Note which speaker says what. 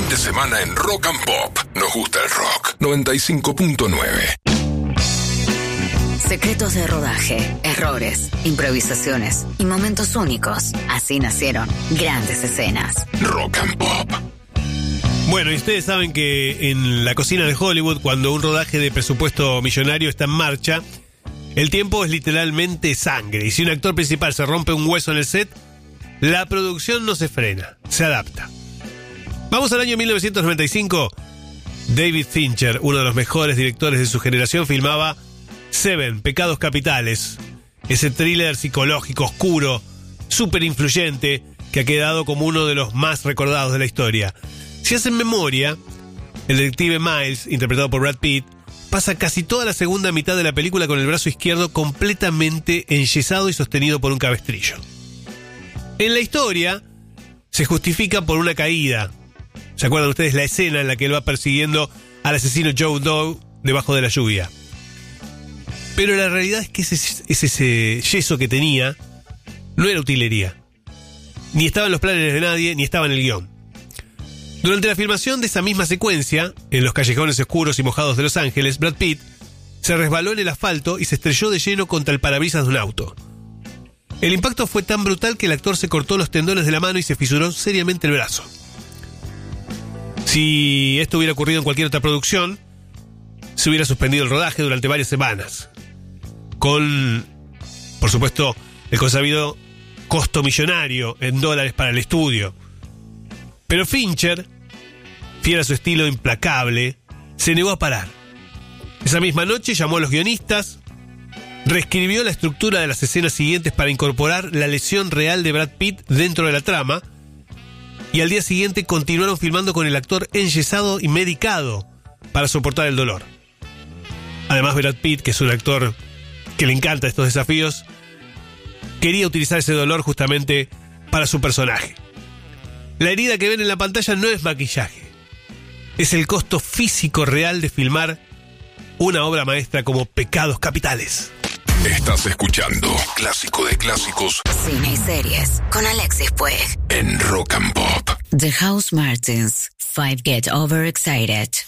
Speaker 1: fin de semana en Rock and Pop. Nos gusta el rock. 95.9.
Speaker 2: Secretos de rodaje, errores, improvisaciones y momentos únicos. Así nacieron grandes escenas.
Speaker 1: Rock and Pop.
Speaker 3: Bueno, y ustedes saben que en la cocina de Hollywood, cuando un rodaje de presupuesto millonario está en marcha, el tiempo es literalmente sangre. Y si un actor principal se rompe un hueso en el set, la producción no se frena, se adapta. Vamos al año 1995. David Fincher, uno de los mejores directores de su generación, filmaba Seven, Pecados Capitales. Ese thriller psicológico oscuro, súper influyente, que ha quedado como uno de los más recordados de la historia. Si hacen memoria, el detective Miles, interpretado por Brad Pitt, pasa casi toda la segunda mitad de la película con el brazo izquierdo completamente enyesado y sostenido por un cabestrillo. En la historia, se justifica por una caída. ¿Se acuerdan ustedes la escena en la que él va persiguiendo al asesino Joe Doe debajo de la lluvia? Pero la realidad es que ese yeso que tenía no era utilería. Ni estaba en los planes de nadie, ni estaba en el guión. Durante la filmación de esa misma secuencia, en los callejones oscuros y mojados de Los Ángeles, Brad Pitt se resbaló en el asfalto y se estrelló de lleno contra el parabrisas de un auto. El impacto fue tan brutal que el actor se cortó los tendones de la mano y se fisuró seriamente el brazo. Si esto hubiera ocurrido en cualquier otra producción, se hubiera suspendido el rodaje durante varias semanas. Con, por supuesto, el consabido costo millonario en dólares para el estudio. Pero Fincher, fiel a su estilo implacable, se negó a parar. Esa misma noche llamó a los guionistas, reescribió la estructura de las escenas siguientes para incorporar la lesión real de Brad Pitt dentro de la trama, y al día siguiente continuaron filmando con el actor enyesado y medicado para soportar el dolor. Además, Brad Pitt, que es un actor que le encanta estos desafíos, quería utilizar ese dolor justamente para su personaje. La herida que ven en la pantalla no es maquillaje, es el costo físico real de filmar una obra maestra como Pecados Capitales.
Speaker 1: Estás escuchando Clásico de Clásicos,
Speaker 2: Cine y series con Alexis Puig
Speaker 1: en Rock and Pop.
Speaker 2: The House Martins, 5 Get Overexcited.